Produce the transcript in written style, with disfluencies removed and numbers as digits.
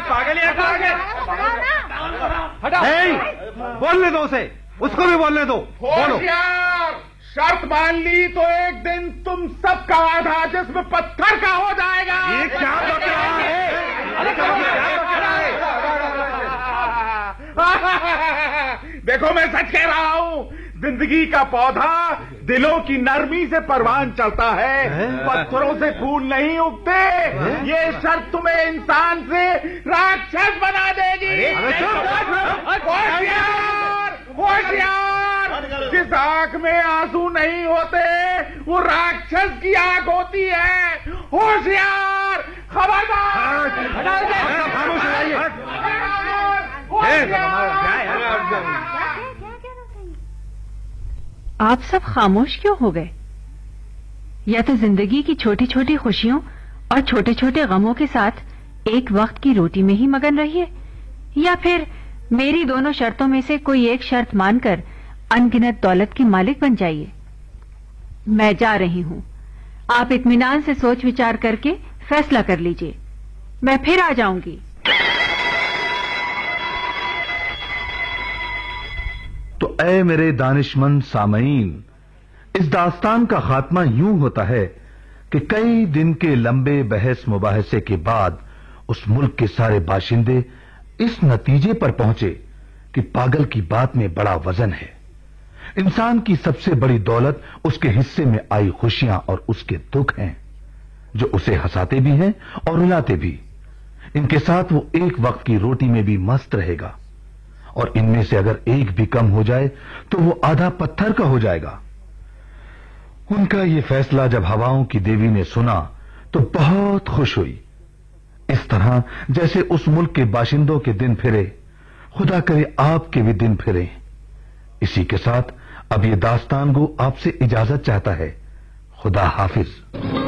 پاگل ہے بولنے دو اسے، اس کو بھی بولنے دو. بولو. شرط مان لی تو ایک دن تم سب کا آدھا جسم پتھر کا ہو جائے گا. یہ کیا بک رہا ہے؟ دیکھو میں سچ کہہ رہا ہوں، زندگی کا پودا دلوں کی نرمی سے پروان چڑھتا ہے، پتھروں سے پھول نہیں اگتے. یہ شرط تمہیں انسان سے راکشس بنا دے گی. ہوشیار، جس آنکھ میں آنسو نہیں ہوتے وہ راکشس کی آنکھ ہوتی ہے. ہوشیار، خبردار. آپ سب خاموش کیوں ہو گئے؟ یا تو زندگی کی چھوٹی چھوٹی خوشیوں اور چھوٹے چھوٹے غموں کے ساتھ ایک وقت کی روٹی میں ہی مگن رہیے، یا پھر میری دونوں شرطوں میں سے کوئی ایک شرط مان کر ان گنت دولت کی مالک بن جائیے. میں جا رہی ہوں، آپ اطمینان سے سوچ وچار کر کے فیصلہ کر لیجئے. میں پھر آ جاؤں گی. تو اے میرے دانشمند سامعین، اس داستان کا خاتمہ یوں ہوتا ہے کہ کئی دن کے لمبے بحث مباحثے کے بعد اس ملک کے سارے باشندے اس نتیجے پر پہنچے کہ پاگل کی بات میں بڑا وزن ہے. انسان کی سب سے بڑی دولت اس کے حصے میں آئی خوشیاں اور اس کے دکھ ہیں، جو اسے ہنساتے بھی ہیں اور رلاتے بھی. ان کے ساتھ وہ ایک وقت کی روٹی میں بھی مست رہے گا، اور ان میں سے اگر ایک بھی کم ہو جائے تو وہ آدھا پتھر کا ہو جائے گا. ان کا یہ فیصلہ جب ہواؤں کی دیوی نے سنا تو بہت خوش ہوئی، اس طرح جیسے اس ملک کے باشندوں کے دن پھرے. خدا کرے آپ کے بھی دن پھرے. اسی کے ساتھ اب یہ داستان گو آپ سے اجازت چاہتا ہے. خدا حافظ.